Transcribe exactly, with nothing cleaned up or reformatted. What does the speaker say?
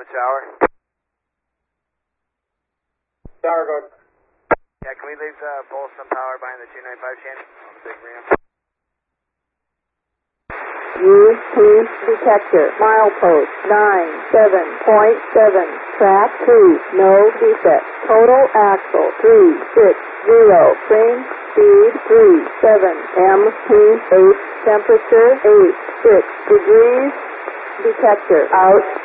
the tower. Tower, go. Yeah, can we leave uh, both some power behind the two ninety-five chain on the big ramp? Use T detector, milepost nine seven point seven, track two, no defect, total axle three six zero, frame speed three seven, M P eight, temperature eight six degrees, detector out.